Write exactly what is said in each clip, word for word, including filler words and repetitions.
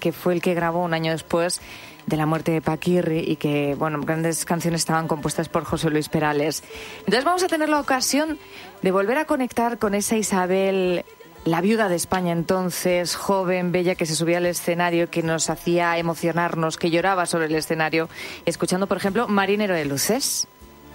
que fue el que grabó un año después de la muerte de Paquirri y que, bueno, grandes canciones estaban compuestas por José Luis Perales. Entonces vamos a tener la ocasión de volver a conectar con esa Isabel, la viuda de España entonces, joven, bella, que se subía al escenario, que nos hacía emocionarnos, que lloraba sobre el escenario, escuchando, por ejemplo, Marinero de Luces.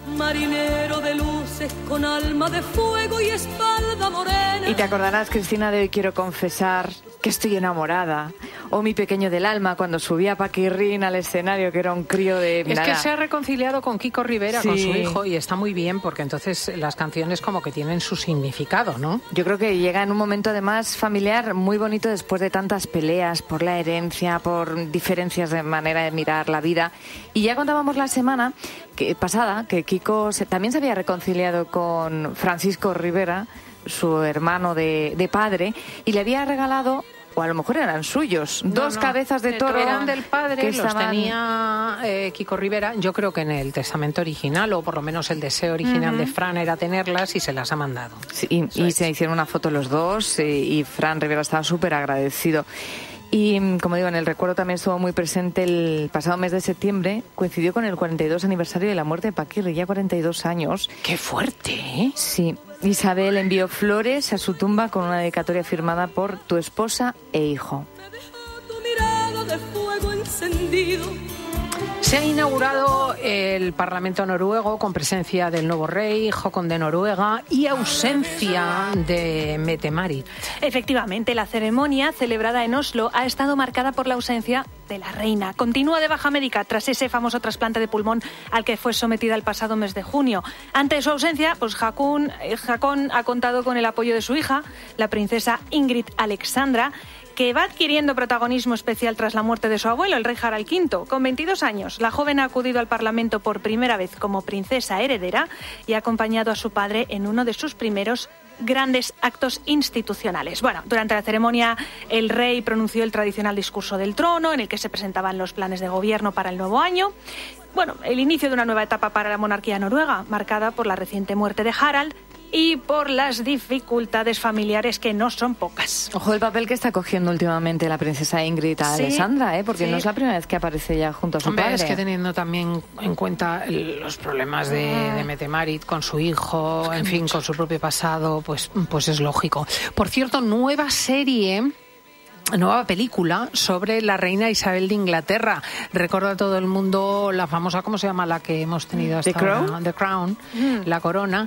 Marinero de luces con alma de fuego y espalda morena. Y te acordarás, Cristina, de Hoy quiero confesar que estoy enamorada. O Mi pequeño del alma, cuando subía Paquirrín al escenario, que era un crío de... Es que se ha reconciliado con Kiko Rivera, sí, con su hijo, y está muy bien, porque entonces las canciones como que tienen su significado, ¿no? Yo creo que llega en un momento además familiar muy bonito después de tantas peleas por la herencia, por diferencias de manera de mirar la vida. Y ya contábamos la semana que, pasada que Kiko se, también se había reconciliado con Francisco Rivera, su hermano de, de padre, y le había regalado, o a lo mejor eran suyos, no, dos no. cabezas de toro. Eran del padre, que los estaban... tenía eh, Kiko Rivera. Yo creo que en el testamento original, o por lo menos el deseo original uh-huh. de Fran era tenerlas, y se las ha mandado. Sí, y, y se hicieron una foto los dos, y, y Fran Rivera estaba súper agradecido. Y, como digo, en el recuerdo también estuvo muy presente el pasado mes de septiembre, coincidió con el cuarenta y dos aniversario de la muerte de Paquirri, ya cuarenta y dos años. ¡Qué fuerte! ¿eh? Sí. Isabel envió flores a su tumba con una dedicatoria firmada por tu esposa e hijo. Me dejó tu mirada de fuego encendido. Se ha inaugurado el Parlamento noruego con presencia del nuevo rey, Håkon de Noruega, y ausencia de Mette-Marit. Efectivamente, la ceremonia celebrada en Oslo ha estado marcada por la ausencia de la reina. Continúa de baja médica tras ese famoso trasplante de pulmón al que fue sometida el pasado mes de junio. Ante su ausencia, pues Håkon, Håkon ha contado con el apoyo de su hija, la princesa Ingrid Alexandra, que va adquiriendo protagonismo especial tras la muerte de su abuelo, el rey Harald quinto. Con veintidós años, la joven ha acudido al Parlamento por primera vez como princesa heredera y ha acompañado a su padre en uno de sus primeros grandes actos institucionales. Bueno, durante la ceremonia el rey pronunció el tradicional discurso del trono, en el que se presentaban los planes de gobierno para el nuevo año. Bueno, el inicio de una nueva etapa para la monarquía noruega, marcada por la reciente muerte de Harald y por las dificultades familiares, que no son pocas. Ojo el papel que está cogiendo últimamente la princesa Ingrid a sí, Alexandra, ¿eh? Porque sí. no es la primera vez que aparece ya junto a su Hombre, padre. Es que teniendo también en cuenta los problemas de, de Mette-Marit con su hijo, es que en fin, mucho. con su propio pasado, pues, pues es lógico. Por cierto, nueva serie... nueva película sobre la reina Isabel de Inglaterra. Recuerda a todo el mundo la famosa, ¿cómo se llama la que hemos tenido hasta The Crown? ahora? The Crown, mm. la corona.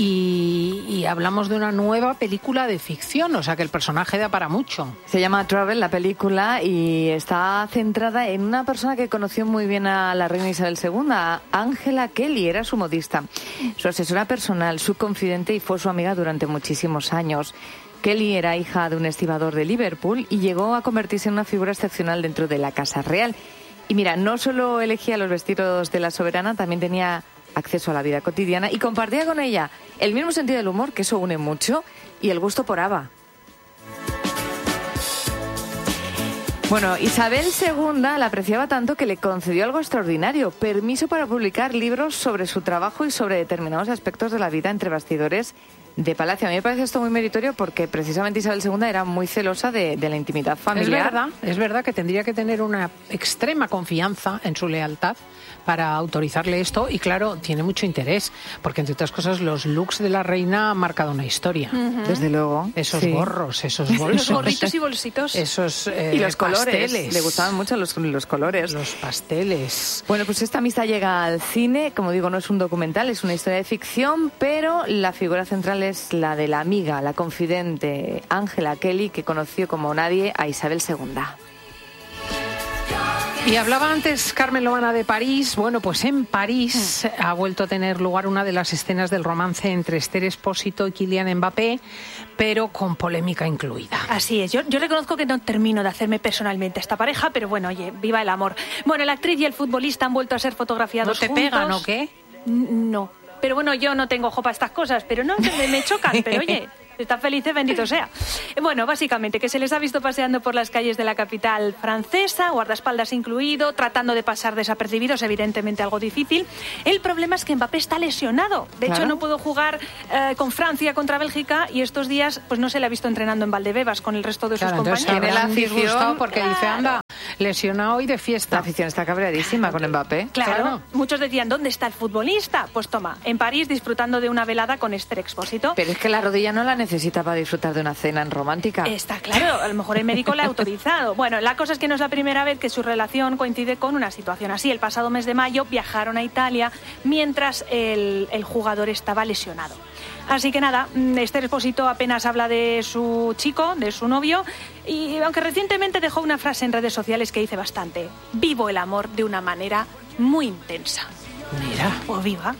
Y, y hablamos de una nueva película de ficción, o sea que el personaje da para mucho. Se llama Travel, la película, y está centrada en una persona que conoció muy bien a la reina Isabel segunda, Angela Kelly, era su modista, su asesora personal, su confidente, y fue su amiga durante muchísimos años. Kelly era hija de un estibador de Liverpool y llegó a convertirse en una figura excepcional dentro de la Casa Real. Y mira, no solo elegía los vestidos de la soberana, también tenía acceso a la vida cotidiana y compartía con ella el mismo sentido del humor, que eso une mucho, y el gusto por ABBA. Bueno, Isabel segunda la apreciaba tanto que le concedió algo extraordinario, permiso para publicar libros sobre su trabajo y sobre determinados aspectos de la vida entre bastidores de palacio. A mí me parece esto muy meritorio porque precisamente Isabel segunda era muy celosa de, de la intimidad familiar. Es verdad, es verdad que tendría que tener una extrema confianza en su lealtad para autorizarle esto, y claro, tiene mucho interés, porque entre otras cosas los looks de la reina han marcado una historia. Uh-huh. Desde luego. Esos sí. gorros, esos bolsos. Los gorritos y bolsitos. Esos eh, y los colores. Pasteles. Le gustaban mucho los, los colores. Los pasteles. Bueno, pues esta amistad llega al cine. Como digo, no es un documental, es una historia de ficción, pero la figura central es la de la amiga, la confidente Angela Kelly, que conoció como nadie a Isabel segunda. Y hablaba antes Carmen Lomana de París. Bueno, pues en París mm. ha vuelto a tener lugar una de las escenas del romance entre Esther Expósito y Kylian Mbappé, pero con polémica incluida. Así es. Yo, yo reconozco que no termino de hacerme personalmente esta pareja, pero bueno, oye, viva el amor. Bueno, la actriz y el futbolista han vuelto a ser fotografiados juntos. ¿No te pegan o qué? No. Pero bueno, yo no tengo ojo para estas cosas, pero no, me, me chocan, pero oye... Están felices, bendito sea. Bueno, básicamente, que se les ha visto paseando por las calles de la capital francesa, guardaespaldas incluido, tratando de pasar desapercibidos, evidentemente algo difícil. El problema es que Mbappé está lesionado. De claro. hecho, no pudo jugar eh, con Francia contra Bélgica y estos días pues no se le ha visto entrenando en Valdebebas con el resto de claro, sus compañeros. Tiene la afición porque claro. dice, anda, lesionado y de fiesta. La afición está cabreadísima con Mbappé. Claro. claro. Muchos decían, ¿dónde está el futbolista? Pues toma, en París disfrutando de una velada con Esther Expósito. Pero es que la rodilla no la necesita para disfrutar de una cena en romántica. Está claro, a lo mejor el médico le ha autorizado. Bueno, la cosa es que no es la primera vez que su relación coincide con una situación así. El pasado mes de mayo viajaron a Italia mientras el, el jugador estaba lesionado. Así que nada, Esther Expósito apenas habla de su chico, de su novio, y aunque recientemente dejó una frase en redes sociales que dice bastante: vivo el amor de una manera muy intensa. Mira. Pues viva.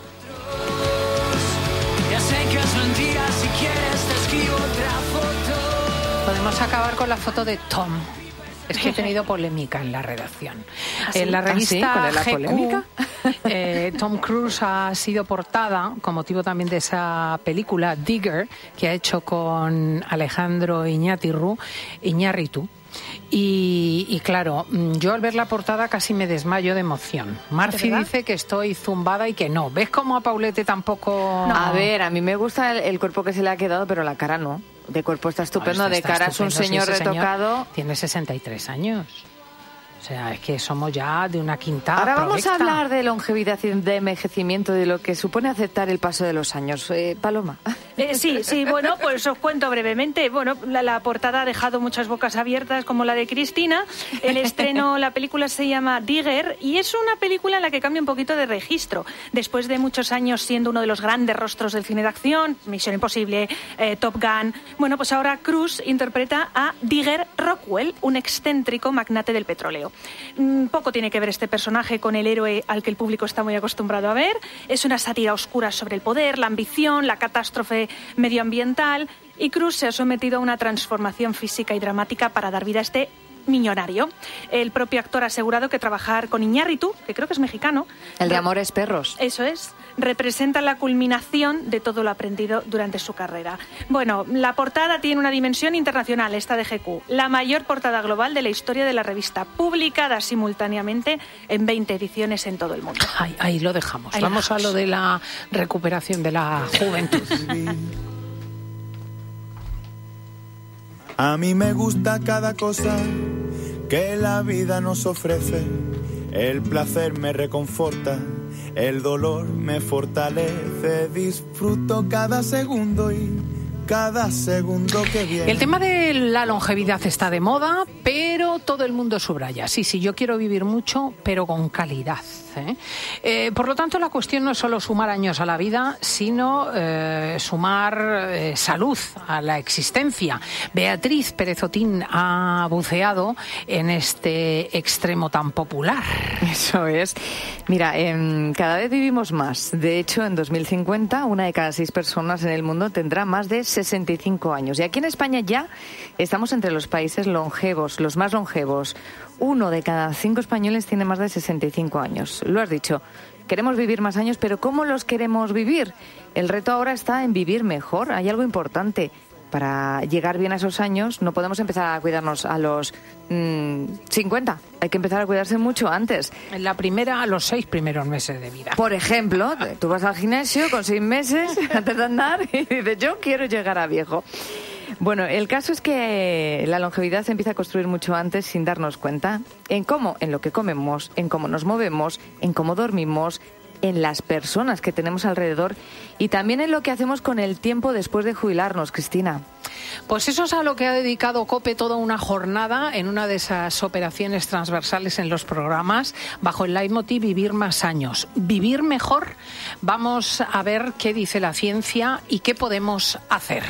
Ya sé que es mentira, si quieres te escribo otra foto. Podemos acabar con la foto de Tom. Es que he tenido polémica en la redacción. ¿Ah, sí? En la revista ¿Ah, sí? ¿Cuál es la G Q, polémica? Eh, Tom Cruise ha sido portada con motivo también de esa película Digger que ha hecho con Alejandro Iñárritu. Iñárritu. Y, y claro, yo al ver la portada casi me desmayo de emoción. Marci dice que estoy zumbada y que no. ¿Ves cómo a Paulete tampoco...? No. A ver, a mí me gusta el, el cuerpo que se le ha quedado, pero la cara no. De cuerpo está estupendo, no, está, de cara estupendo, es un señor sí, retocado. Señor tiene sesenta y tres años. O sea, es que somos ya de una quinta. Ahora vamos prolecta. a hablar de longevidad y de envejecimiento, de lo que supone aceptar el paso de los años. Eh, Paloma. Eh, sí, sí, bueno, pues os cuento brevemente. Bueno, la, la portada ha dejado muchas bocas abiertas, como la de Cristina. El estreno, la película se llama Digger y es una película en la que cambia un poquito de registro. Después de muchos años siendo uno de los grandes rostros del cine de acción, Misión Imposible, eh, Top Gun, bueno, pues ahora Cruise interpreta a Digger Rockwell, un excéntrico magnate del petróleo. Poco tiene que ver este personaje con el héroe al que el público está muy acostumbrado a ver. Es una sátira oscura sobre el poder, la ambición, la catástrofe medioambiental, y Cruise se ha sometido a una transformación física y dramática para dar vida a este millonario. El propio actor ha asegurado que trabajar con Iñárritu, que creo que es mexicano... El de Amores Perros. Eso es. Representa la culminación de todo lo aprendido durante su carrera. Bueno, la portada tiene una dimensión internacional, esta de G Q. La mayor portada global de la historia de la revista, publicada simultáneamente en veinte ediciones en todo el mundo. Ahí, ahí lo dejamos. Ahí Vamos dejamos. a lo de la recuperación de la juventud. A mí me gusta cada cosa que la vida nos ofrece. El placer me reconforta, el dolor me fortalece. Disfruto cada segundo y cada segundo que viene. El tema de la longevidad está de moda, pero todo el mundo subraya. Sí, sí, yo quiero vivir mucho, pero con calidad. ¿eh? Eh, por lo tanto, la cuestión no es solo sumar años a la vida, sino eh, sumar eh, salud a la existencia. Beatriz Pérez Otín ha buceado en este extremo tan popular. Eso es. Mira, eh, cada vez vivimos más. De hecho, en dos mil cincuenta, una de cada seis personas en el mundo tendrá más de sesenta y cinco años. Y aquí en España ya estamos entre los países longevos, los más longevos. Uno de cada cinco españoles tiene más de sesenta y cinco años. Lo has dicho, queremos vivir más años, pero ¿cómo los queremos vivir? El reto ahora está en vivir mejor. Hay algo importante. Para llegar bien a esos años no podemos empezar a cuidarnos a los mmm, cincuenta. Hay que empezar a cuidarse mucho antes. En la primera, a los seis primeros meses de vida. Por ejemplo, tú vas al gimnasio con seis meses antes de andar y dices, yo quiero llegar a viejo. Bueno, el caso es que la longevidad se empieza a construir mucho antes sin darnos cuenta. ¿En cómo? En lo que comemos, en cómo nos movemos, en cómo dormimos, en las personas que tenemos alrededor y también en lo que hacemos con el tiempo después de jubilarnos, Cristina. Pues eso es a lo que ha dedicado COPE toda una jornada en una de esas operaciones transversales en los programas bajo el leitmotiv Vivir más años. Vivir mejor. Vamos a ver qué dice la ciencia y qué podemos hacer.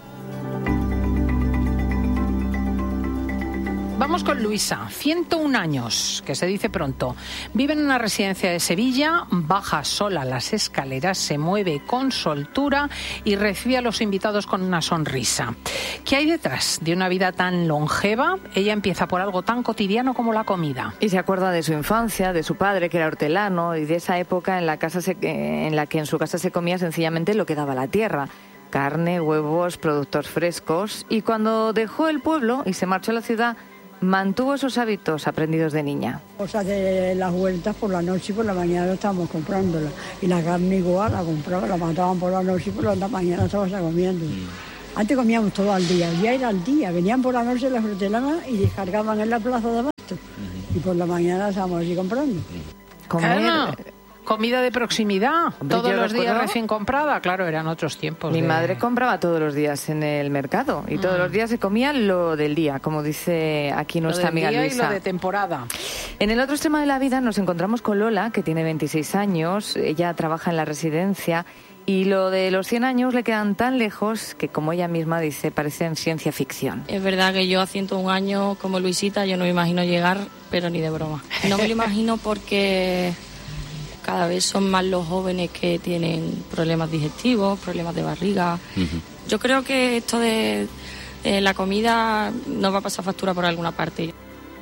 Vamos con Luisa, ciento un años, que se dice pronto. Vive en una residencia de Sevilla, baja sola las escaleras, se mueve con soltura y recibe a los invitados con una sonrisa. ¿Qué hay detrás de una vida tan longeva? Ella empieza por algo tan cotidiano como la comida. Y se acuerda de su infancia, de su padre, que era hortelano, y de esa época en la, casa se, en la que en su casa se comía sencillamente lo que daba la tierra. carne, huevos, productos frescos, y cuando dejó el pueblo y se marchó a la ciudad, mantuvo esos hábitos aprendidos de niña. Cosas de las vueltas por la noche y por la mañana estábamos comprándola. Y la carne igual, la compraba, la mataban por la noche y por la mañana estábamos comiendo. Antes comíamos todo al día, ya era al día. Venían por la noche las hortelanas y descargaban en la plaza de abasto. Y por la mañana estábamos allí comprando. Comer... Ah, comida de proximidad, Hombre, todos los días recuerdo... recién comprada, claro, eran otros tiempos. Mi de... madre compraba todos los días en el mercado y todos mm. los días se comía lo del día, como dice aquí nuestra lo del amiga día Luisa. Y lo de temporada. En el otro extremo de la vida nos encontramos con Lola, que tiene veintiséis años, ella trabaja en la residencia y lo de los cien años le quedan tan lejos que, como ella misma dice, parecen ciencia ficción. Es verdad que yo a ciento un años como Luisita yo no me imagino llegar, pero ni de broma. No me lo imagino porque... cada vez son más los jóvenes que tienen problemas digestivos, problemas de barriga. Uh-huh. Yo creo que esto de eh, la comida nos va a pasar factura por alguna parte.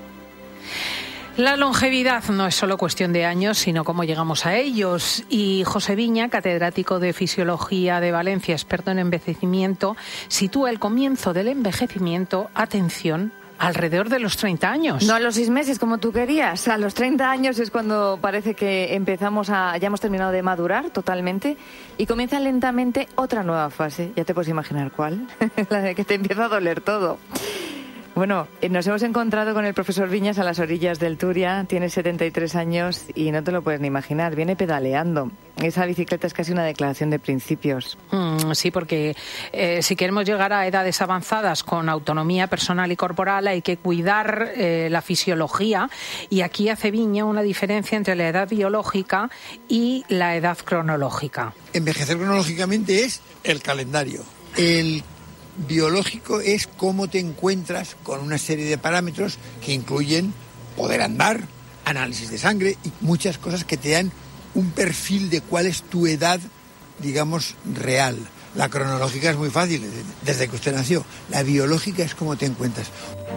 La longevidad no es solo cuestión de años, sino cómo llegamos a ellos. Y José Viña, catedrático de Fisiología de Valencia, experto en envejecimiento, sitúa el comienzo del envejecimiento, atención, alrededor de los treinta años. No a los seis meses, como tú querías. A los treinta años es cuando parece que empezamos a... ya hemos terminado de madurar totalmente y comienza lentamente otra nueva fase. Ya te puedes imaginar cuál. La de que te empieza a doler todo. Bueno, nos hemos encontrado con el profesor Viñas a las orillas del Turia. Tiene setenta y tres años y no te lo puedes ni imaginar. Viene pedaleando. Esa bicicleta es casi una declaración de principios. Mm, sí, porque eh, si queremos llegar a edades avanzadas con autonomía personal y corporal hay que cuidar eh, la fisiología, y aquí hace Viña una diferencia entre la edad biológica y la edad cronológica. Envejecer cronológicamente es el calendario. El biológico es cómo te encuentras con una serie de parámetros que incluyen poder andar, análisis de sangre y muchas cosas que te dan un perfil de cuál es tu edad, digamos, real. La cronológica es muy fácil, desde que usted nació. La biológica es cómo te encuentras.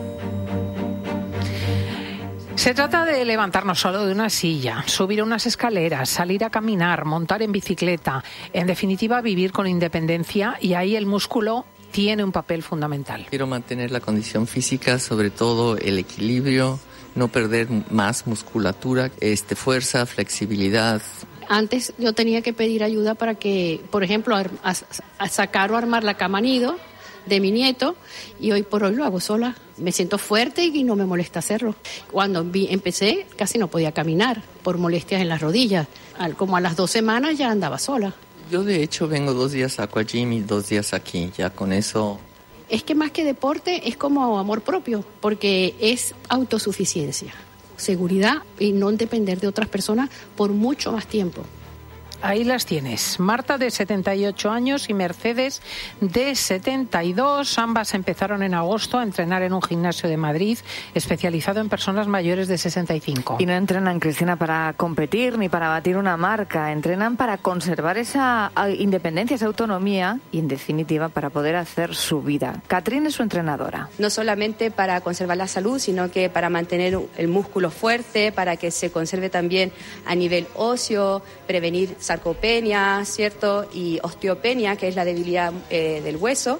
Se trata de levantarnos solo de una silla, subir unas escaleras, salir a caminar, montar en bicicleta, en definitiva vivir con independencia, y ahí el músculo tiene un papel fundamental. Quiero mantener la condición física, sobre todo el equilibrio, no perder más musculatura, este, fuerza, flexibilidad. Antes yo tenía que pedir ayuda para que, por ejemplo, a, a, a sacar o armar la cama nido de mi nieto, y hoy por hoy lo hago sola. Me siento fuerte y no me molesta hacerlo. Cuando vi, empecé casi no podía caminar por molestias en las rodillas. Al, como a las dos semanas ya andaba sola. Yo de hecho vengo dos días a Aquagym y dos días aquí, ya con eso... Es que más que deporte es como amor propio, porque es autosuficiencia, seguridad y no depender de otras personas por mucho más tiempo. Ahí las tienes. Marta, de setenta y ocho años, y Mercedes, de setenta y dos. Ambas empezaron en agosto a entrenar en un gimnasio de Madrid especializado en personas mayores de sesenta y cinco. Y no entrenan, Cristina, para competir ni para batir una marca. Entrenan para conservar esa independencia, esa autonomía y, en definitiva, para poder hacer su vida. Catrín es su entrenadora. No solamente para conservar la salud, sino que para mantener el músculo fuerte, para que se conserve también a nivel óseo, prevenir sarcopenia, ¿cierto? Y osteopenia, que es la debilidad eh, del hueso.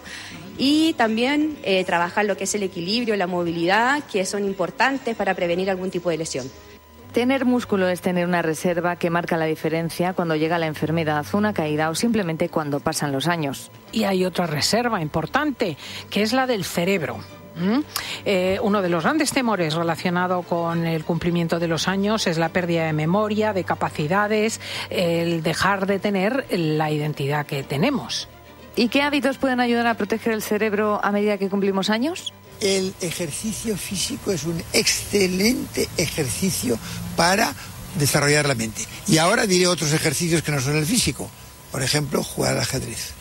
Y también eh, trabajar lo que es el equilibrio, la movilidad, que son importantes para prevenir algún tipo de lesión. Tener músculo es tener una reserva que marca la diferencia cuando llega la enfermedad, una caída o simplemente cuando pasan los años. Y hay otra reserva importante, que es la del cerebro. ¿Mm? Eh, uno de los grandes temores relacionado con el cumplimiento de los años es la pérdida de memoria, de capacidades, el dejar de tener la identidad que tenemos. ¿Y qué hábitos pueden ayudar a proteger el cerebro a medida que cumplimos años? El ejercicio físico es un excelente ejercicio para desarrollar la mente. Y ahora diré otros ejercicios que no son el físico. Por ejemplo, jugar al ajedrez.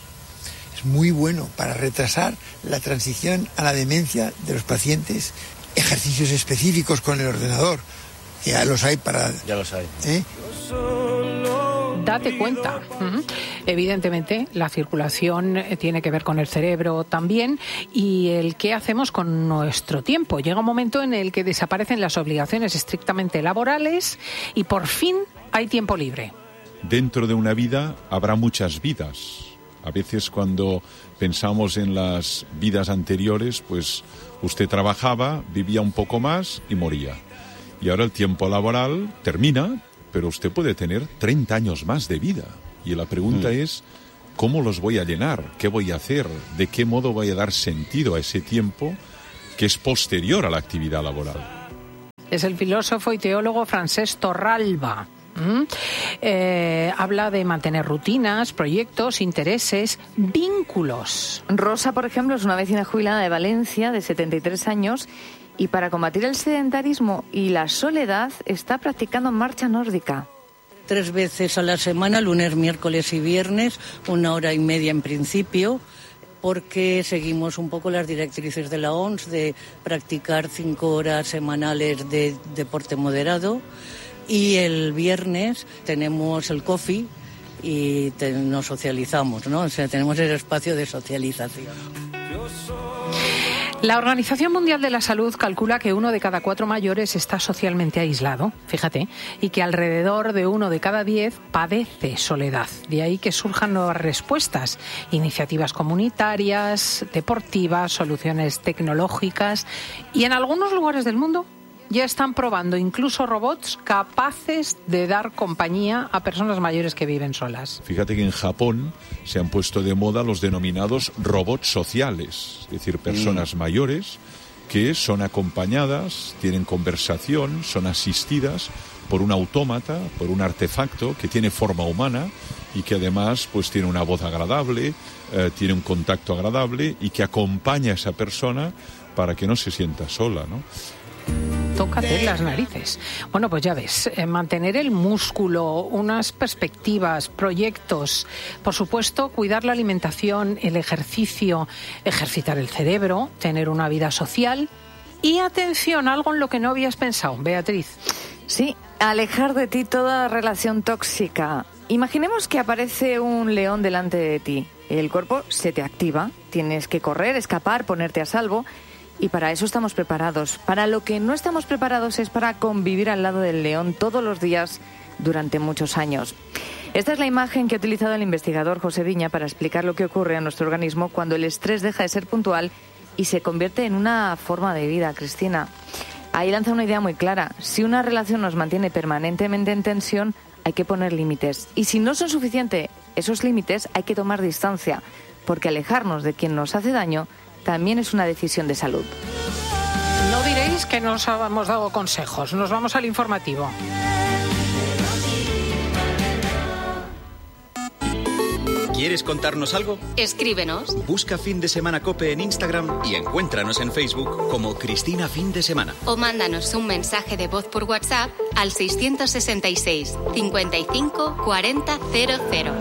Muy bueno para retrasar la transición a la demencia de los pacientes. Ejercicios específicos con el ordenador, que ya los hay para... Ya los hay. ¿Eh? Date cuenta. Uh-huh. Evidentemente, la circulación tiene que ver con el cerebro también, y el qué hacemos con nuestro tiempo. Llega un momento en el que desaparecen las obligaciones estrictamente laborales y por fin hay tiempo libre. Dentro de una vida habrá muchas vidas. A veces cuando pensamos en las vidas anteriores, pues usted trabajaba, vivía un poco más y moría. Y ahora el tiempo laboral termina, pero usted puede tener treinta años más de vida. Y la pregunta mm. es, ¿cómo los voy a llenar? ¿Qué voy a hacer? ¿De qué modo voy a dar sentido a ese tiempo que es posterior a la actividad laboral? Es el filósofo y teólogo Francesc Torralba. ¿Mm? Eh, habla de mantener rutinas, proyectos, intereses, vínculos. Rosa, por ejemplo, es una vecina jubilada de Valencia de setenta y tres años y para combatir el sedentarismo y la soledad está practicando marcha nórdica. Tres veces a la semana, lunes, miércoles y viernes, una hora y media en principio, porque seguimos un poco las directrices de la O M S de practicar cinco horas semanales de deporte moderado. Y el viernes tenemos el coffee y te, nos socializamos, ¿no? O sea, tenemos ese espacio de socialización. La Organización Mundial de la Salud calcula que uno de cada cuatro mayores está socialmente aislado, fíjate, y que alrededor de uno de cada diez padece soledad. De ahí que surjan nuevas respuestas, iniciativas comunitarias, deportivas, soluciones tecnológicas y en algunos lugares del mundo ya están probando incluso robots capaces de dar compañía a personas mayores que viven solas. Fíjate que en Japón se han puesto de moda los denominados robots sociales, es decir, personas mm. mayores que son acompañadas, tienen conversación, son asistidas por un autómata, por un artefacto que tiene forma humana y que además pues tiene una voz agradable, eh, tiene un contacto agradable y que acompaña a esa persona para que no se sienta sola, ¿no? Tócate las narices. Bueno, pues ya ves, eh, mantener el músculo, unas perspectivas, proyectos, por supuesto, cuidar la alimentación, el ejercicio, ejercitar el cerebro, tener una vida social y, atención, algo en lo que no habías pensado, Beatriz. Sí, alejar de ti toda relación tóxica. Imaginemos que aparece un león delante de ti. El cuerpo se te activa, tienes que correr, escapar, ponerte a salvo. Y para eso estamos preparados. Para lo que no estamos preparados es para convivir al lado del león todos los días durante muchos años. Esta es la imagen que ha utilizado el investigador José Viña para explicar lo que ocurre a nuestro organismo cuando el estrés deja de ser puntual y se convierte en una forma de vida, Cristina. Ahí lanza una idea muy clara. Si una relación nos mantiene permanentemente en tensión, hay que poner límites. Y si no son suficientes esos límites, hay que tomar distancia, porque alejarnos de quien nos hace daño también es una decisión de salud. No diréis que nos hemos dado consejos. Nos vamos al informativo. ¿Quieres contarnos algo? Escríbenos. Busca Fin de Semana COPE en Instagram y encuéntranos en Facebook como Cristina Fin de Semana. O mándanos un mensaje de voz por WhatsApp al seiscientos sesenta y seis, cincuenta y cinco, cuarenta, cero cero.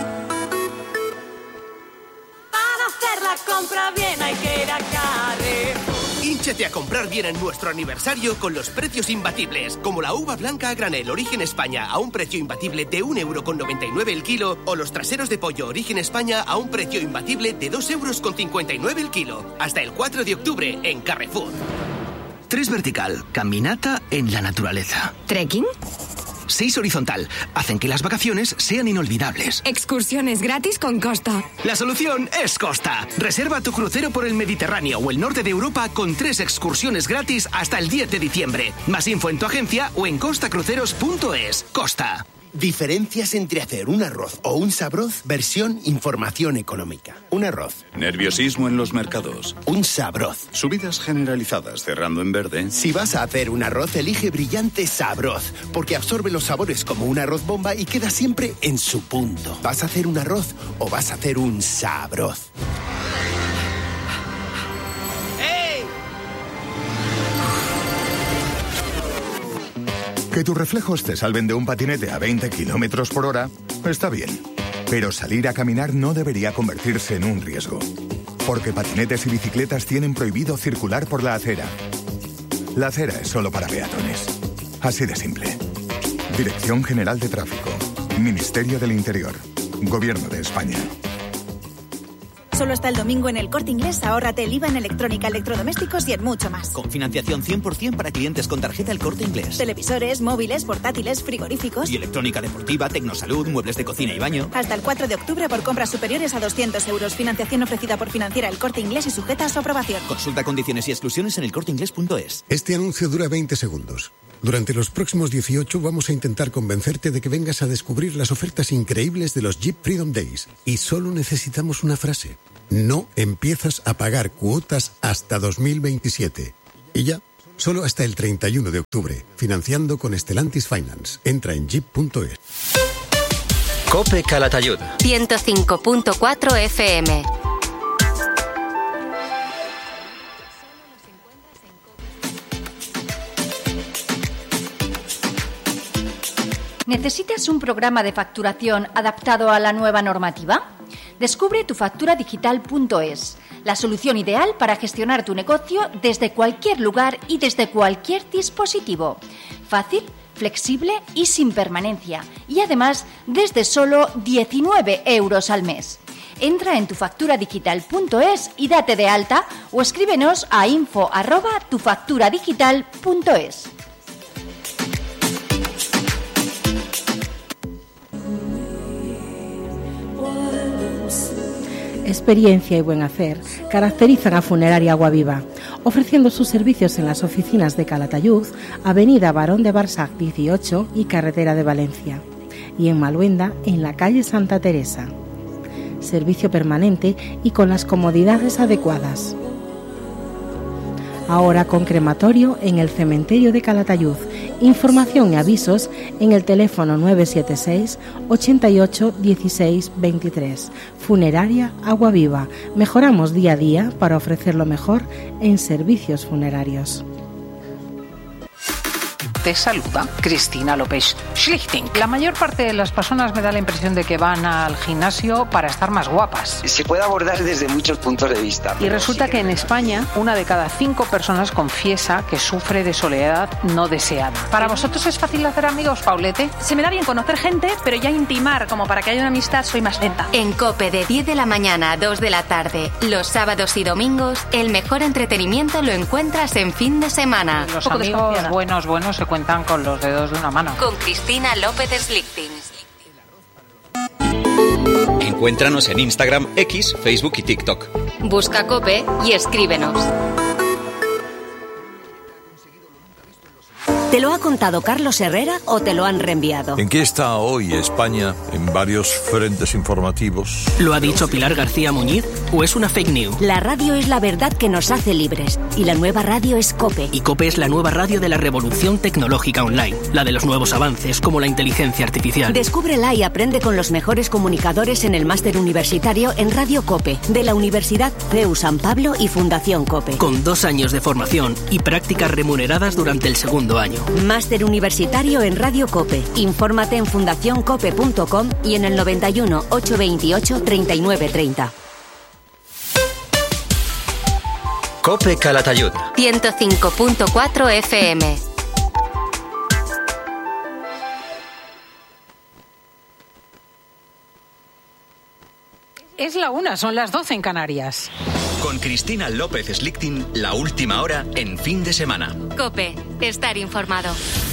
Compra bien, hay que ir a Carrefour. Hínchate a comprar bien en nuestro aniversario con los precios imbatibles, como la uva blanca a granel Origen España a un precio imbatible de un euro con noventa y nueve el kilo, o los traseros de pollo Origen España a un precio imbatible de dos euros con cincuenta y nueve el kilo. Hasta el cuatro de octubre en Carrefour. Tres vertical, caminata en la naturaleza. ¿Trekking? Seis horizontal, hacen que las vacaciones sean inolvidables. Excursiones gratis con Costa. La solución es Costa. Reserva tu crucero por el Mediterráneo o el norte de Europa con tres excursiones gratis hasta el diez de diciembre. Más info en tu agencia o en costa cruceros punto es. Costa. Diferencias entre hacer un arroz o un sabroz, versión información económica. Un arroz. Nerviosismo en los mercados. Un sabroz. Subidas generalizadas cerrando en verde. Si vas a hacer un arroz, elige Brillante Sabroz, porque absorbe los sabores como un arroz bomba y queda siempre en su punto. ¿Vas a hacer un arroz o vas a hacer un sabroz? Que tus reflejos te salven de un patinete a veinte kilómetros por hora está bien, pero salir a caminar no debería convertirse en un riesgo, porque patinetes y bicicletas tienen prohibido circular por la acera. La acera es solo para peatones. Así de simple. Dirección General de Tráfico, Ministerio del Interior, Gobierno de España. Solo hasta el domingo en El Corte Inglés, ahórrate el I V A en electrónica, electrodomésticos y en mucho más. Con financiación cien por ciento para clientes con tarjeta El Corte Inglés. Televisores, móviles, portátiles, frigoríficos. Y electrónica deportiva, tecnosalud, muebles de cocina y baño. Hasta el cuatro de octubre por compras superiores a doscientos euros. Financiación ofrecida por Financiera El Corte Inglés y sujeta a su aprobación. Consulta condiciones y exclusiones en elcorteingles punto es. Este anuncio dura veinte segundos. Durante los próximos dieciocho vamos a intentar convencerte de que vengas a descubrir las ofertas increíbles de los Jeep Freedom Days. Y solo necesitamos una frase. No empiezas a pagar cuotas hasta dos mil veintisiete. Y ya, solo hasta el treinta y uno de octubre. Financiando con Stellantis Finance. Entra en jeep punto es. COPE Calatayud. ciento cinco punto cuatro F M. ¿Necesitas un programa de facturación adaptado a la nueva normativa? Descubre tu factura digital punto es, la solución ideal para gestionar tu negocio desde cualquier lugar y desde cualquier dispositivo. Fácil, flexible y sin permanencia. Y además, desde solo diecinueve euros al mes. Entra en tu factura digital punto es y date de alta o escríbenos a info arroba tu factura digital punto es. Experiencia y buen hacer caracterizan a Funeraria Aguaviva, ofreciendo sus servicios en las oficinas de Calatayud, Avenida Barón de Barsac dieciocho y Carretera de Valencia, y en Maluenda, en la calle Santa Teresa. Servicio permanente y con las comodidades adecuadas. Ahora con crematorio en el cementerio de Calatayud. Información y avisos en el teléfono nueve siete seis, ochenta y ocho, dieciséis, veintitrés. Funeraria Aguaviva. Mejoramos día a día para ofrecer lo mejor en servicios funerarios. Te saluda Cristina López Schlichting. La mayor parte de las personas me da la impresión de que van al gimnasio para estar más guapas. Se puede abordar desde muchos puntos de vista. Y resulta que en España una de cada cinco personas confiesa que sufre de soledad no deseada. ¿Para vosotros es fácil hacer amigos, Paulete? Se me da bien conocer gente, pero ya intimar como para que haya una amistad soy más lenta. En COPE de diez de la mañana a dos de la tarde, los sábados y domingos, el mejor entretenimiento lo encuentras en fin de semana. Los amigos buenos, buenos se cuentan con los dedos de una mano. Con Cristina López Schlichting. Encuéntranos en Instagram, X, Facebook y TikTok. Busca COPE y escríbenos. ¿Te lo ha contado Carlos Herrera o te lo han reenviado? ¿En qué está hoy España en varios frentes informativos? ¿Lo ha dicho Pilar García Muñiz o es una fake news? La radio es la verdad que nos hace libres y la nueva radio es COPE. Y COPE es la nueva radio de la revolución tecnológica online, la de los nuevos avances como la inteligencia artificial. Descúbrela y aprende con los mejores comunicadores en el máster universitario en Radio COPE de la Universidad C E U San Pablo y Fundación COPE. Con dos años de formación y prácticas remuneradas durante el segundo año. Máster universitario en Radio COPE. Infórmate en fundación cope punto com y en el noventa y uno, ochocientos veintiocho, treinta y nueve treinta. COPE Calatayud. ciento cinco punto cuatro F M. Es la una, son las doce en Canarias. Con Cristina López Schlichting, la última hora en fin de semana. COPE, estar informado.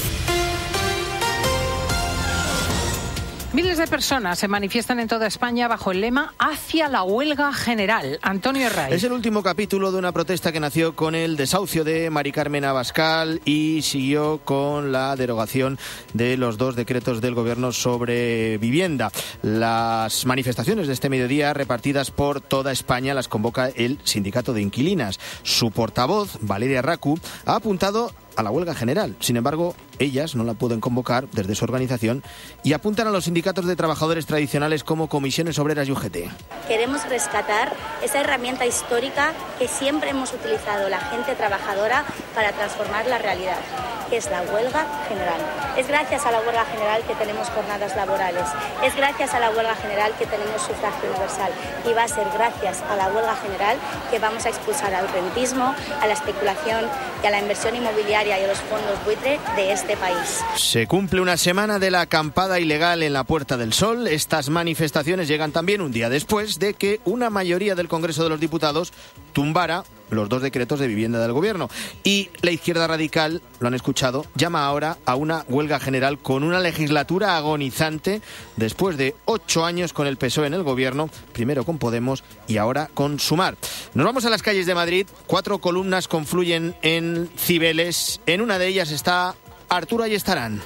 Miles de personas se manifiestan en toda España bajo el lema Hacia la huelga general. Antonio Herray. Es el último capítulo de una protesta que nació con el desahucio de Mari Carmen Abascal y siguió con la derogación de los dos decretos del Gobierno sobre vivienda. Las manifestaciones de este mediodía, repartidas por toda España, las convoca el Sindicato de Inquilinas. Su portavoz, Valeria Racu, ha apuntado a la huelga general. Sin embargo, ellas no la pueden convocar desde su organización y apuntan a los sindicatos de trabajadores tradicionales como Comisiones Obreras y U G T. Queremos rescatar esa herramienta histórica que siempre hemos utilizado la gente trabajadora para transformar la realidad. que es la huelga general. Es gracias a la huelga general que tenemos jornadas laborales. Es gracias a la huelga general que tenemos sufragio universal. Y va a ser gracias a la huelga general que vamos a expulsar al rentismo, a la especulación y a la inversión inmobiliaria y a los fondos buitre de este país. Se cumple una semana de la acampada ilegal en la Puerta del Sol. Estas manifestaciones llegan también un día después de que una mayoría del Congreso de los Diputados tumbara los dos decretos de vivienda del Gobierno. Y la izquierda radical, lo han escuchado, llama ahora a una huelga general con una legislatura agonizante después de ocho años con el P S O E en el Gobierno, primero con Podemos y ahora con Sumar. Nos vamos a las calles de Madrid. Cuatro columnas confluyen en Cibeles. En una de ellas está Arturo Ayestarán.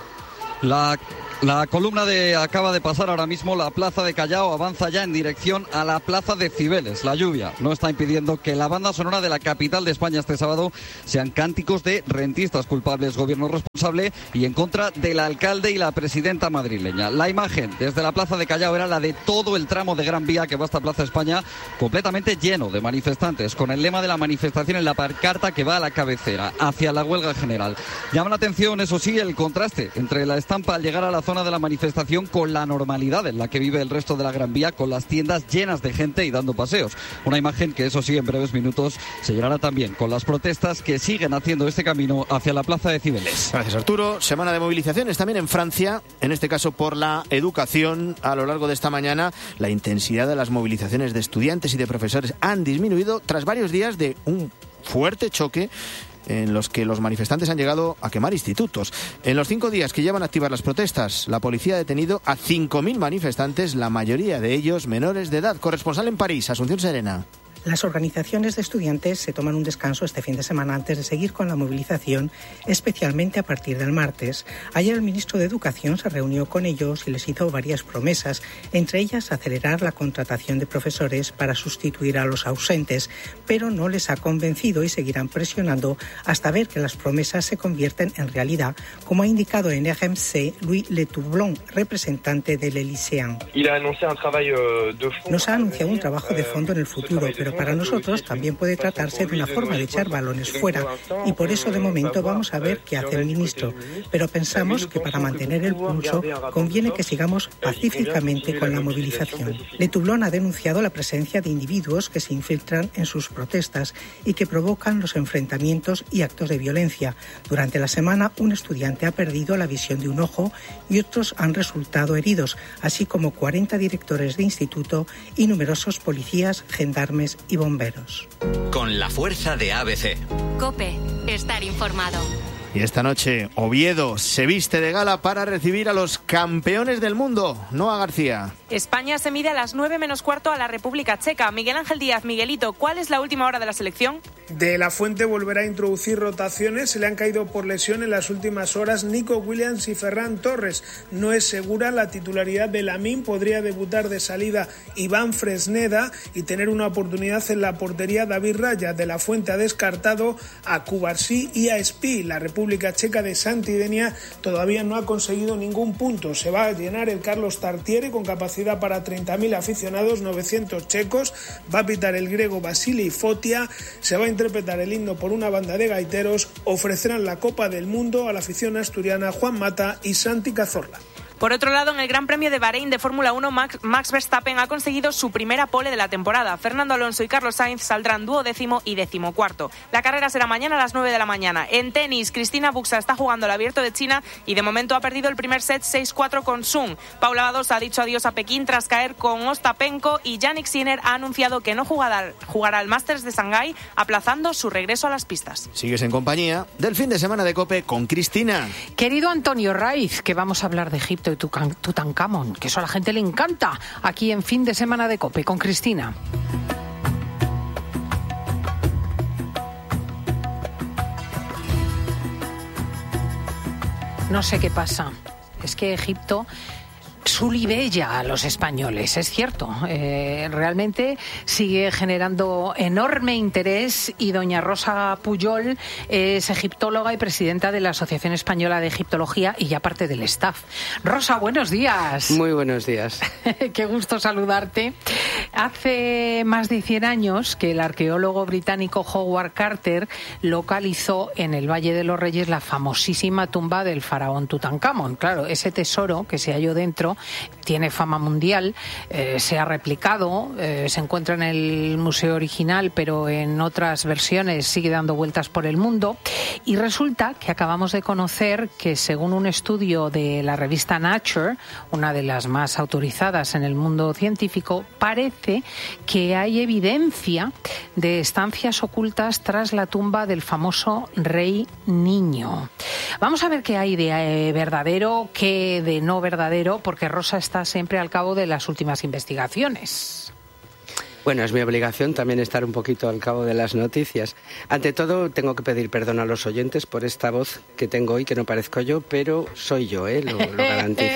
La, la columna de acaba de pasar ahora mismo. La plaza de Callao avanza ya en dirección a la plaza de Cibeles. La lluvia no está impidiendo que la banda sonora de la capital de España este sábado sean cánticos de rentistas culpables, gobierno responsable y en contra del alcalde y la presidenta madrileña. La imagen desde la plaza de Callao era la de todo el tramo de Gran Vía que va hasta Plaza España, completamente lleno de manifestantes, con el lema de la manifestación en la pancarta que va a la cabecera, hacia la huelga general. Llama la atención, eso sí, el contraste entre la estampa al llegar a la zona de la manifestación con la normalidad en la que vive el resto de la Gran Vía, con las tiendas llenas de gente y dando paseos. Una imagen que, eso sí, en breves minutos se llenará también con las protestas que siguen haciendo este camino hacia la plaza de Cibeles. Gracias, Arturo. Semana de movilizaciones también en Francia, en este caso por la educación. A lo largo de esta mañana, la intensidad de las movilizaciones de estudiantes y de profesores han disminuido tras varios días de un fuerte choque en los que los manifestantes han llegado a quemar institutos. En los cinco días que llevan activas las protestas, la policía ha detenido a cinco mil manifestantes, la mayoría de ellos menores de edad. Corresponsal en París, Asunción Serena. Las organizaciones de estudiantes se toman un descanso este fin de semana antes de seguir con la movilización, especialmente a partir del martes. Ayer el ministro de Educación se reunió con ellos y les hizo varias promesas, entre ellas acelerar la contratación de profesores para sustituir a los ausentes, pero no les ha convencido y seguirán presionando hasta ver que las promesas se convierten en realidad, como ha indicado en R M C Louis Letoublon, representante del Elyséen. Nos ha anunciado un trabajo de fondo en el futuro, pero para nosotros también puede tratarse de una forma de echar balones fuera y por eso de momento vamos a ver qué hace el ministro. Pero pensamos que para mantener el pulso conviene que sigamos pacíficamente con la movilización. Letoublon ha denunciado la presencia de individuos que se infiltran en sus protestas y que provocan los enfrentamientos y actos de violencia. Durante la semana un estudiante ha perdido la visión de un ojo y otros han resultado heridos, así como cuarenta directores de instituto y numerosos policías, gendarmes y bomberos. Con la fuerza de A B C. COPE, estar informado. Y esta noche Oviedo se viste de gala para recibir a los campeones del mundo. Noa García. España se mide a las nueve menos cuarto a la República Checa. Miguel Ángel Díaz, Miguelito, ¿cuál es la última hora de la selección? De la Fuente volverá a introducir rotaciones. Se le han caído por lesión en las últimas horas Nico Williams y Ferran Torres. No es segura la titularidad de Lamine. Podría debutar de salida Iván Fresneda y tener una oportunidad en la portería David Raya. De la Fuente ha descartado a Cubarsí y a Espí. La República Checa de Santidenia todavía no ha conseguido ningún punto. Se va a llenar el Carlos Tartiere con capacidad para treinta mil aficionados, novecientos checos. Va a pitar el griego Vasily Fotia. Se va a interpretar el himno por una banda de gaiteros. Ofrecerán la Copa del Mundo a la afición asturiana Juan Mata y Santi Cazorla. Por otro lado, en el Gran Premio de Bahrein de Fórmula uno, Max, Max Verstappen ha conseguido su primera pole de la temporada. Fernando Alonso y Carlos Sainz saldrán duodécimo y decimocuarto. La carrera será mañana a las nueve de la mañana. En tenis, Cristina Buxa está jugando el Abierto de China y de momento ha perdido el primer set seis cuatro con Sun. Paula Badosa ha dicho adiós a Pekín tras caer con Ostapenko y Jannik Sinner ha anunciado que no jugará, jugará el Masters de Shanghái, aplazando su regreso a las pistas. Sigues en compañía del fin de semana de COPE con Cristina. Querido Antonio Raiz, que vamos a hablar de Egipto y Tutankamón, que eso a la gente le encanta, aquí en Fin de Semana de COPE con Cristina. No sé qué pasa, es que Egipto exulibella a los españoles, es cierto. Eh, realmente sigue generando enorme interés y doña Rosa Pujol es egiptóloga y presidenta de la Asociación Española de Egiptología y ya parte del staff. Rosa, buenos días. Muy buenos días. Qué gusto saludarte. Hace más de cien años que el arqueólogo británico Howard Carter localizó en el Valle de los Reyes la famosísima tumba del faraón Tutankamón. Claro, ese tesoro que se halló dentro tiene fama mundial, eh, se ha replicado, eh, se encuentra en el museo original, pero en otras versiones sigue dando vueltas por el mundo. Y resulta que acabamos de conocer que, según un estudio de la revista Nature, una de las más autorizadas en el mundo científico, parece que hay evidencia de estancias ocultas tras la tumba del famoso rey niño. Vamos a ver qué hay de eh, verdadero, qué de no verdadero, porque Rosa está siempre al cabo de las últimas investigaciones. Bueno, es mi obligación también estar un poquito al cabo de las noticias. Ante todo, tengo que pedir perdón a los oyentes por esta voz que tengo hoy, que no parezco yo, pero soy yo, ¿eh? Lo, lo garantizo.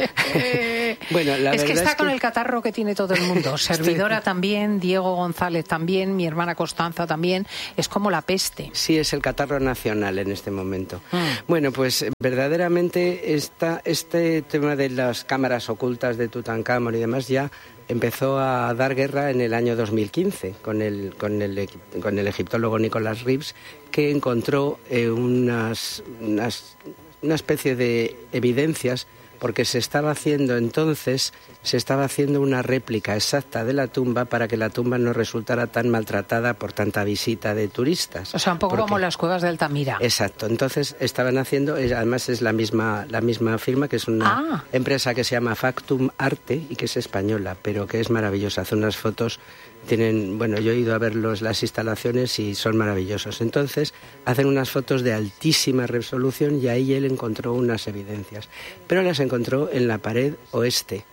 Bueno, la es que verdad está es con que... el catarro que tiene todo el mundo. Servidora también, Diego González también, mi hermana Constanza también. Es como la peste. Sí, es el catarro nacional en este momento. Mm. Bueno, pues verdaderamente esta, este tema de las cámaras ocultas de Tutankamón y demás ya empezó a dar guerra en el año dos mil quince con el, con el, con el egiptólogo Nicholas Reeves, que encontró eh, unas, unas, una especie de evidencias, porque se estaba haciendo entonces, se estaba haciendo una réplica exacta de la tumba para que la tumba no resultara tan maltratada por tanta visita de turistas. O sea, un poco porque... como las cuevas de Altamira. Exacto. Entonces estaban haciendo, además es la misma, la misma firma, que es una ah. empresa que se llama Factum Arte y que es española, pero que es maravillosa. Hace unas fotos, tienen, bueno, yo he ido a ver los, las instalaciones y son maravillosos. Entonces hacen unas fotos de altísima resolución y ahí él encontró unas evidencias. Pero las encontró en la pared oeste.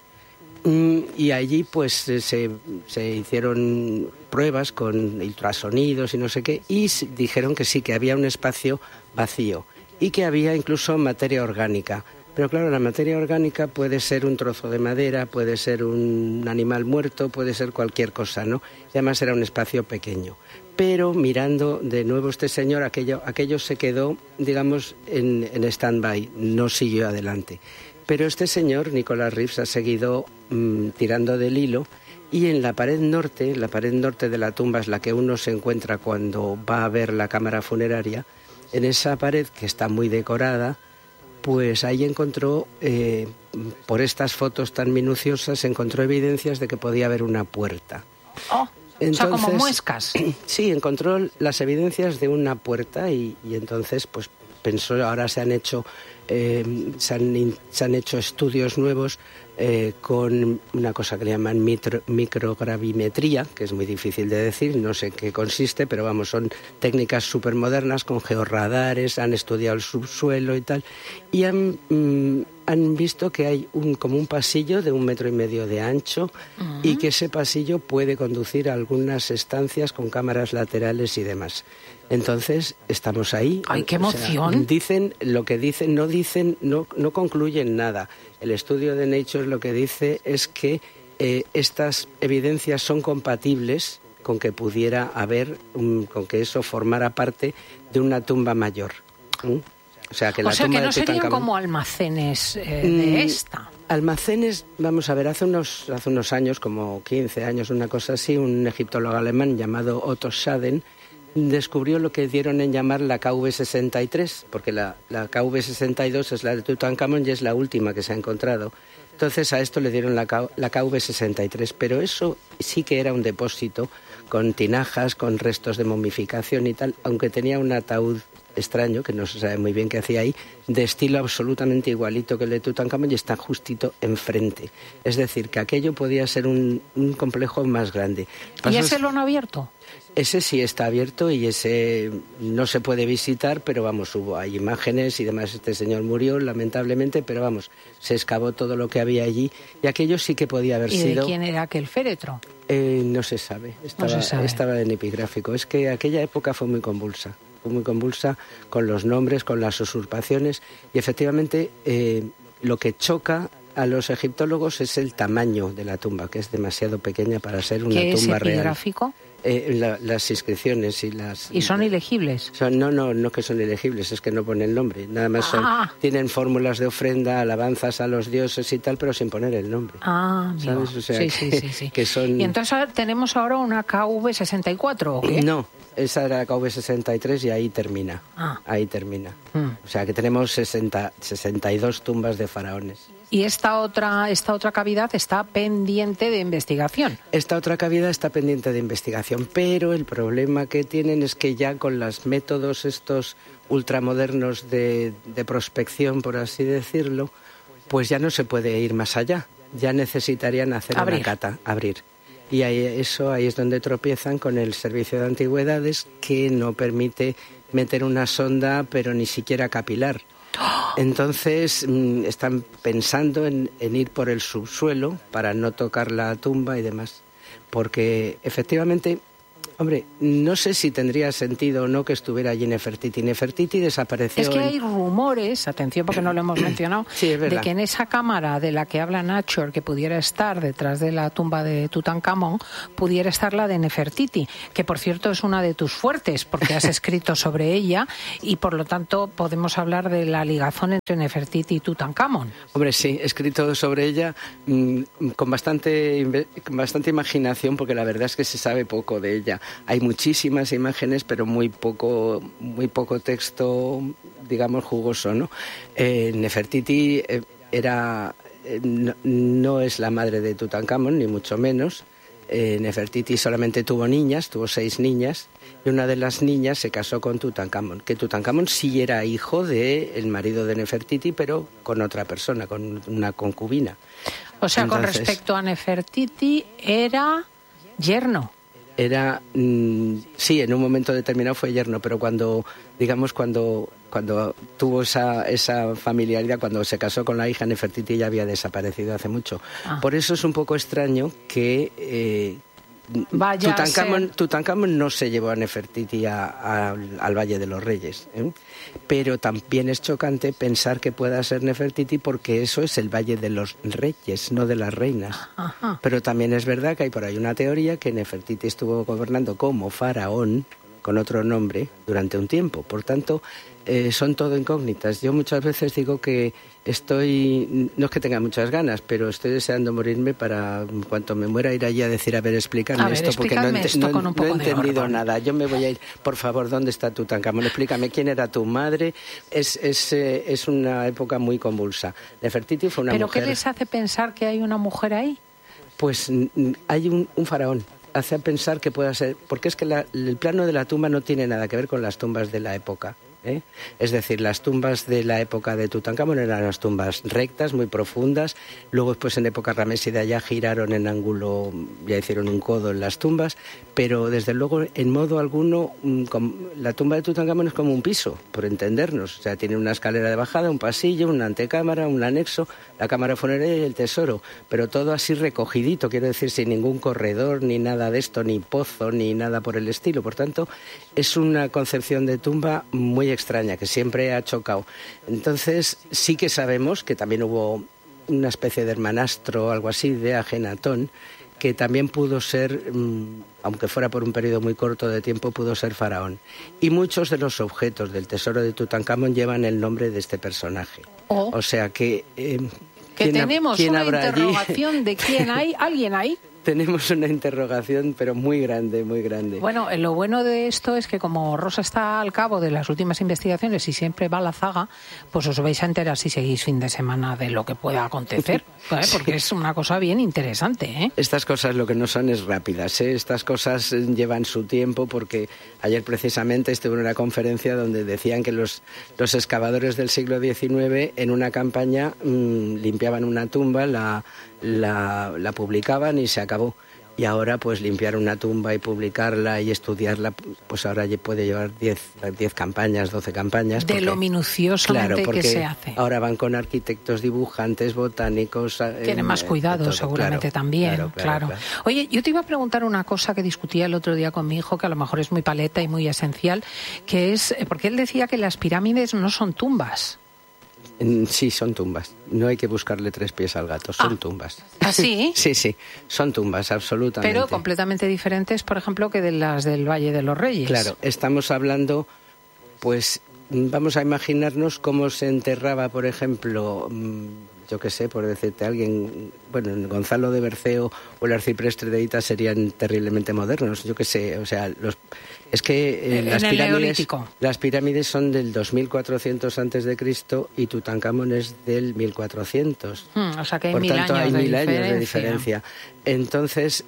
Y allí pues se, se hicieron pruebas con ultrasonidos y no sé qué, y dijeron que sí, que había un espacio vacío y que había incluso materia orgánica. Pero claro, la materia orgánica puede ser un trozo de madera, puede ser un animal muerto, puede ser cualquier cosa, ¿no? Y además era un espacio pequeño. Pero mirando de nuevo este señor, aquello, aquello se quedó, digamos, en, en stand-by, no siguió adelante. Pero este señor, Nicholas Reeves, ha seguido mmm, tirando del hilo, y en la pared norte, la pared norte de la tumba es la que uno se encuentra cuando va a ver la cámara funeraria. En esa pared, que está muy decorada, pues ahí encontró, eh, por estas fotos tan minuciosas, encontró evidencias de que podía haber una puerta. Oh, entonces, o sea, como muescas. Sí, encontró las evidencias de una puerta y, y entonces, pues pensó, ahora se han hecho, eh, se han, se han hecho estudios nuevos eh, con una cosa que le llaman mitro, microgravimetría, que es muy difícil de decir, no sé qué consiste, pero vamos, son técnicas súper modernas con georradares, han estudiado el subsuelo y tal, y han, mm, han visto que hay un, como un pasillo de un metro y medio de ancho uh-huh. y que ese pasillo puede conducir a algunas estancias con cámaras laterales y demás. Entonces, estamos ahí. ¡Ay, qué emoción! O sea, dicen lo que dicen, no dicen, no, no concluyen nada. El estudio de Nature lo que dice es que eh, estas evidencias son compatibles con que pudiera haber, un, con que eso formara parte de una tumba mayor. ¿Mm? O sea, que, la o sea, tumba que no de serían Tutankamón, como almacenes eh, de mm, esta. Almacenes, vamos a ver, hace unos, hace unos años, como quince años, una cosa así, un egiptólogo alemán llamado Otto Schaden descubrió lo que dieron en llamar la K V sesenta y tres, porque la, la K V sesenta y dos es la de Tutankamón y es la última que se ha encontrado. Entonces a esto le dieron la, la K V sesenta y tres, pero eso sí que era un depósito con tinajas, con restos de momificación y tal, aunque tenía un ataúd extraño, que no se sabe muy bien qué hacía ahí, de estilo absolutamente igualito que el de Tutankamón y está justito enfrente. Es decir, que aquello podía ser un, un complejo más grande. ¿Y ese lo han abierto? Ese sí está abierto y ese no se puede visitar, pero vamos, hubo, hay imágenes y demás. Este señor murió, lamentablemente, pero vamos, se excavó todo lo que había allí y aquello sí que podía haber ¿Y sido... ¿Y de quién era aquel féretro? Eh, no se sabe, estaba, no se sabe. Estaba en epigráfico. Es que aquella época fue muy convulsa, fue muy convulsa con los nombres, con las usurpaciones y efectivamente... Eh, lo que choca a los egiptólogos es el tamaño de la tumba, que es demasiado pequeña para ser una ¿Qué tumba es real. epigráfico? Eh, la, las inscripciones y las... ¿Y son ilegibles? Son, no, no, no que son ilegibles, es que no ponen nombre. Nada más son, ah. tienen fórmulas de ofrenda, alabanzas a los dioses y tal, pero sin poner el nombre. Ah, ¿sabes? O sea, sí, que, sí, sí, sí. que son... ¿Y entonces tenemos ahora una K V sesenta y cuatro o qué? No, esa era la K V sesenta y tres y ahí termina. Ah. Ahí termina. Mm. O sea que tenemos sesenta, sesenta y dos tumbas de faraones. Y esta otra, esta otra cavidad está pendiente de investigación. Esta otra cavidad está pendiente de investigación, pero el problema que tienen es que ya con los métodos estos ultramodernos de, de prospección, por así decirlo, pues ya no se puede ir más allá. Ya necesitarían hacer abrir. una cata, abrir. Y ahí, eso ahí es donde tropiezan con el Servicio de Antigüedades, que no permite meter una sonda, pero ni siquiera capilar. Entonces mmm, están pensando en, en ir por el subsuelo para no tocar la tumba y demás. Porque efectivamente, hombre, no sé si tendría sentido o no que estuviera allí Nefertiti. Nefertiti desapareció. Es que en... hay rumores, atención porque no lo hemos mencionado, sí, es verdad, de que en esa cámara de la que habla Nacho, que pudiera estar detrás de la tumba de Tutankamón, pudiera estar la de Nefertiti, que por cierto es una de tus fuertes porque has escrito sobre ella y por lo tanto podemos hablar de la ligazón entre Nefertiti y Tutankamón. Hombre, sí, he escrito sobre ella mmm, con bastante, con bastante imaginación porque la verdad es que se sabe poco de ella. Hay muchísimas imágenes, pero muy poco, muy poco texto, digamos, jugoso, ¿no? Eh, Nefertiti eh, era, eh, no, no es la madre de Tutankamón, ni mucho menos. Eh, Nefertiti solamente tuvo niñas, tuvo seis niñas, y una de las niñas se casó con Tutankamón, que Tutankamón sí era hijo del marido de Nefertiti, pero con otra persona, con una concubina. O sea, Entonces, con respecto a Nefertiti, era yerno. Era, mmm, sí, en un momento determinado fue yerno, pero cuando, digamos, cuando, cuando tuvo esa, esa familiaridad, cuando se casó con la hija, Nefertiti ya había desaparecido hace mucho. Ah. Por eso es un poco extraño que eh, Tutankamón, Tutankamón no se llevó a Nefertiti a, a, al Valle de los Reyes, ¿eh? Pero también es chocante pensar que pueda ser Nefertiti porque eso es el Valle de los Reyes, no de las reinas. Ajá. Pero también es verdad que hay por ahí una teoría que Nefertiti estuvo gobernando como faraón, con otro nombre, durante un tiempo. Por tanto, eh, son todo incógnitas. Yo muchas veces digo que estoy, no es que tenga muchas ganas, pero estoy deseando morirme para, en cuanto me muera, ir allí a decir, a ver, explícame a ver, esto, porque no, ent esto no, con un poco no he entendido orden. nada. Yo me voy a ir, por favor, ¿dónde está Tutankamón? Explícame quién era tu madre. Es, es, eh, es una época muy convulsa. Nefertiti fue una ¿Pero mujer... qué les hace pensar que hay una mujer ahí? Pues hay un, un faraón. Hace pensar que pueda ser... Porque es que la, el plano de la tumba no tiene nada que ver con las tumbas de la época. ¿eh? Es decir, las tumbas de la época de Tutankamón eran las tumbas rectas, muy profundas. Luego, después, en época ramésida, ya giraron en ángulo, ya hicieron un codo en las tumbas. Pero, desde luego, en modo alguno, la tumba de Tutankamón es como un piso, por entendernos. O sea, tiene una escalera de bajada, un pasillo, una antecámara, un anexo, la cámara funeraria y el tesoro. Pero todo así recogidito, quiero decir, sin ningún corredor, ni nada de esto, ni pozo, ni nada por el estilo. Por tanto, es una concepción de tumba muy extraña, que siempre ha chocado. Entonces, sí que sabemos que también hubo una especie de hermanastro, algo así, de Ajenatón, que también pudo ser, aunque fuera por un periodo muy corto de tiempo, pudo ser faraón. Y muchos de los objetos del tesoro de Tutankamón llevan el nombre de este personaje. Oh. O sea que... Eh, que tenemos ¿quién una habrá interrogación allí? de quién hay, alguien hay. Tenemos una interrogación, pero muy grande, muy grande. Bueno, lo bueno de esto es que como Rosa está al cabo de las últimas investigaciones y siempre va a la zaga, pues os vais a enterar si seguís fin de semana de lo que pueda acontecer, ¿eh? Porque es una cosa bien interesante, ¿eh? Estas cosas lo que no son es rápidas, ¿eh? Estas cosas llevan su tiempo, porque ayer precisamente estuve en una conferencia donde decían que los, los excavadores del siglo diecinueve en una campaña mmm, limpiaban una tumba, la... La, la publicaban y se acabó. Y ahora, pues, limpiar una tumba y publicarla y estudiarla, pues ahora ya puede llevar diez campañas, doce campañas. De porque, lo minuciosamente claro, que se hace. Ahora van con arquitectos, dibujantes, botánicos. Tienen eh, más cuidado, todo, seguramente, claro, también. Claro, claro, claro. claro. Oye, yo te iba a preguntar una cosa que discutía el otro día con mi hijo, que a lo mejor es muy paleta y muy esencial, que es, porque él decía que las pirámides no son tumbas. Sí, son tumbas. No hay que buscarle tres pies al gato, son ah. tumbas. ¿Ah, sí? Sí, sí, son tumbas, absolutamente. Pero completamente diferentes, por ejemplo, que de las del Valle de los Reyes. Claro, estamos hablando, pues, vamos a imaginarnos cómo se enterraba, por ejemplo, yo qué sé, por decirte a alguien, bueno, Gonzalo de Berceo o el arcipreste de Ita serían terriblemente modernos, yo qué sé, o sea, los... Es que eh, las, pirámides, las pirámides son del dos mil cuatrocientos antes de Cristo y Tutankamón es del mil cuatrocientos. Hmm, o sea que hay Por mil tanto, años hay de mil diferencia. años de diferencia. Entonces,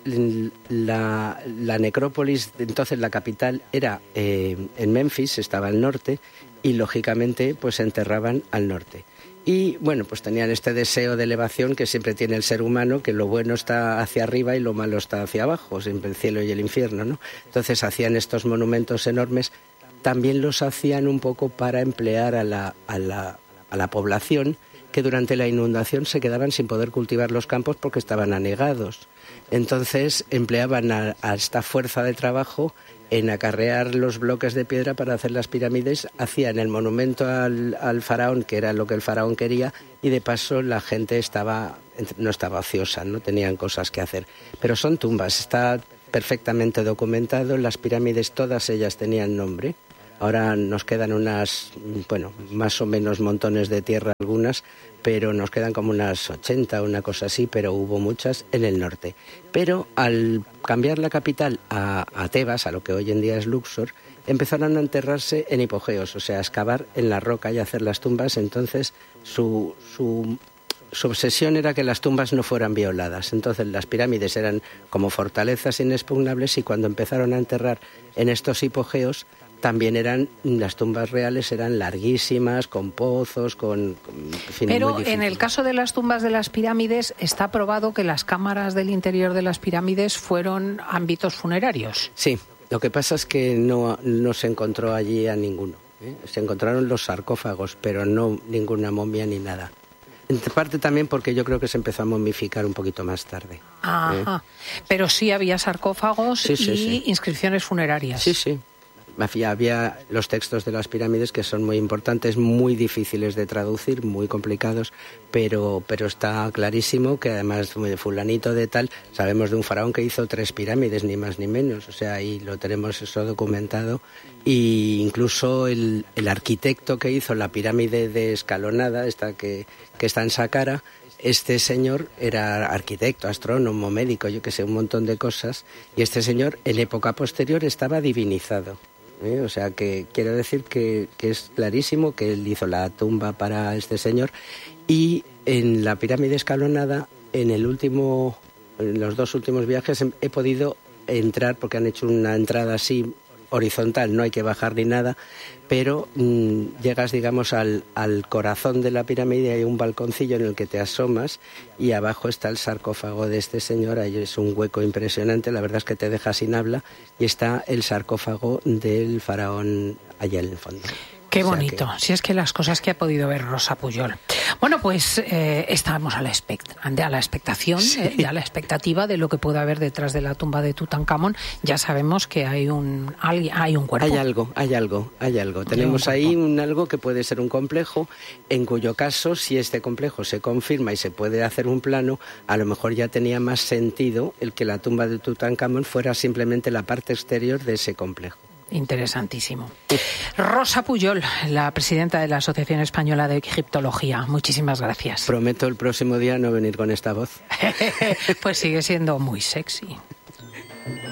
la, la necrópolis, entonces la capital era eh, en Memphis, estaba al norte, y lógicamente pues se enterraban al norte. Y bueno, pues tenían este deseo de elevación que siempre tiene el ser humano, que lo bueno está hacia arriba y lo malo está hacia abajo, siempre el cielo y el infierno, ¿no? Entonces hacían estos monumentos enormes, también los hacían un poco para emplear a la, a la, a la población, que durante la inundación se quedaban sin poder cultivar los campos porque estaban anegados. Entonces empleaban a, a esta fuerza de trabajo en acarrear los bloques de piedra para hacer las pirámides, hacían el monumento al, al faraón, que era lo que el faraón quería, y de paso la gente estaba no estaba ociosa, no tenían cosas que hacer. Pero son tumbas, está perfectamente documentado, las pirámides todas ellas tenían nombre. Ahora nos quedan unas, bueno, más o menos montones de tierra algunas, pero nos quedan como unas ochenta, una cosa así, pero hubo muchas en el norte. Pero al cambiar la capital a, a Tebas, a lo que hoy en día es Luxor, empezaron a enterrarse en hipogeos, o sea, a excavar en la roca y hacer las tumbas. Entonces su, su, su obsesión era que las tumbas no fueran violadas. Entonces las pirámides eran como fortalezas inexpugnables y cuando empezaron a enterrar en estos hipogeos, también eran, las tumbas reales eran larguísimas, con pozos, con... En fin, pero en el caso de las tumbas de las pirámides, está probado que las cámaras del interior de las pirámides fueron ámbitos funerarios. Sí, lo que pasa es que no, no se encontró allí a ninguno, ¿eh? Se encontraron los sarcófagos, pero no ninguna momia ni nada. En parte también porque yo creo que se empezó a momificar un poquito más tarde. Ajá, ¿eh? Pero sí había sarcófagos sí, sí, y sí. inscripciones funerarias. Sí, sí. Había los textos de las pirámides que son muy importantes, muy difíciles de traducir, muy complicados, pero, pero está clarísimo que además fulanito de tal, sabemos de un faraón que hizo tres pirámides, ni más ni menos, o sea, ahí lo tenemos eso documentado, y incluso el, el arquitecto que hizo la pirámide de Escalonada, esta que, que está en Saqqara, este señor era arquitecto, astrónomo, médico, yo que sé, un montón de cosas, y este señor en época posterior estaba divinizado. ¿Eh? O sea, que quiero decir que, que es clarísimo que él hizo la tumba para este señor. Y en la pirámide escalonada, en el último, en los dos últimos viajes, he podido entrar, porque han hecho una entrada así horizontal, no hay que bajar ni nada, pero mmm, llegas, digamos, al, al corazón de la pirámide, hay un balconcillo en el que te asomas y abajo está el sarcófago de este señor, ahí es un hueco impresionante, la verdad es que te deja sin habla, y está el sarcófago del faraón allá en el fondo. Qué bonito, o sea que... si es que las cosas que ha podido ver Rosa Pujol. Bueno, pues eh, estamos a la, expect- a la expectación sí. eh, y a la expectativa de lo que pueda haber detrás de la tumba de Tutankamón. Ya sabemos que hay un, hay un cuerpo. Hay algo, hay algo, hay algo. Tenemos un ahí un algo que puede ser un complejo, en cuyo caso, si este complejo se confirma y se puede hacer un plano, a lo mejor ya tenía más sentido el que la tumba de Tutankamón fuera simplemente la parte exterior de ese complejo. Interesantísimo. Rosa Pujol, la presidenta de la Asociación Española de Egiptología. Muchísimas gracias. Prometo el próximo día no venir con esta voz. Pues sigue siendo muy sexy.